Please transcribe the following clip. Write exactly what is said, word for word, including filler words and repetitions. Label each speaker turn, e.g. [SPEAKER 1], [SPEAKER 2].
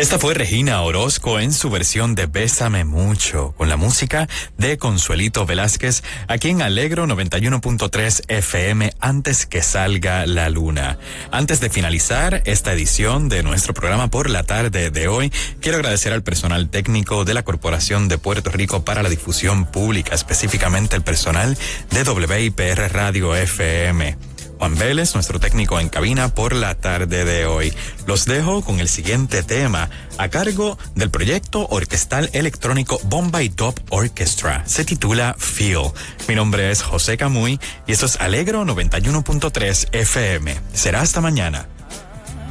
[SPEAKER 1] Esta fue Regina Orozco en su versión de Bésame Mucho, con la música de Consuelito Velázquez, aquí en Alegro noventa y uno punto tres F M, antes que salga la luna. Antes de finalizar esta edición de nuestro programa por la tarde de hoy, quiero agradecer al personal técnico de la Corporación de Puerto Rico para la Difusión Pública, específicamente el personal de W I P R Radio F M. Juan Vélez, nuestro técnico en cabina por la tarde de hoy. Los dejo con el siguiente tema, a cargo del proyecto orquestal electrónico Bombay Dub Orchestra. Se titula Feel. Mi nombre es José Camuy y esto es Alegro noventa y uno punto tres F M. Será hasta mañana.